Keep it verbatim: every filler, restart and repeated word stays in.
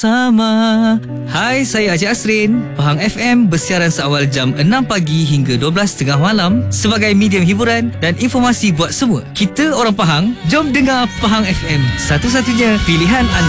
Sama. Hai, saya Haji Asrin. Pahang F M bersiaran seawal jam enam pagi hingga dua belas tiga puluh malam sebagai medium hiburan dan informasi buat semua. Kita orang Pahang, jom dengar Pahang F M. Satu-satunya pilihan anda.